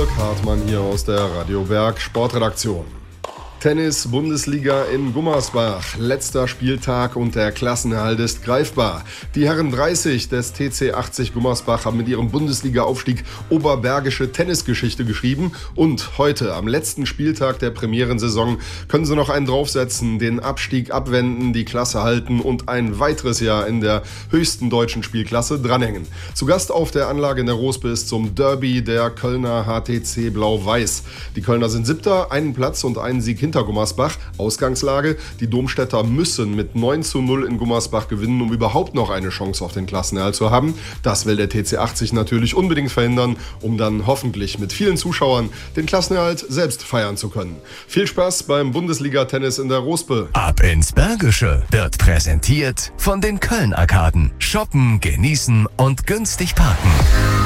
Dirk Hartmann hier aus der Radio Berg Sportredaktion. Tennis-Bundesliga in Gummersbach. Letzter Spieltag und der Klassenerhalt ist greifbar. Die Herren 30 des TC 80 Gummersbach haben mit ihrem Bundesliga-Aufstieg oberbergische Tennisgeschichte geschrieben. Und heute, am letzten Spieltag der Premierensaison, können sie noch einen draufsetzen, den Abstieg abwenden, die Klasse halten und ein weiteres Jahr in der höchsten deutschen Spielklasse dranhängen. Zu Gast auf der Anlage in der Rosbe ist zum Derby der Kölner HTC Blau-Weiß. Die Kölner sind Siebter, einen Platz und einen Sieg hinter Gummersbach. Ausgangslage: Die Domstädter müssen mit 9:0 in Gummersbach gewinnen, um überhaupt noch eine Chance auf den Klassenerhalt zu haben. Das will der TC 80 natürlich unbedingt verhindern, um dann hoffentlich mit vielen Zuschauern den Klassenerhalt selbst feiern zu können. Viel Spaß beim Bundesliga-Tennis in der Rosbe. Ab ins Bergische wird präsentiert von den Köln-Arkaden. Shoppen, genießen und günstig parken.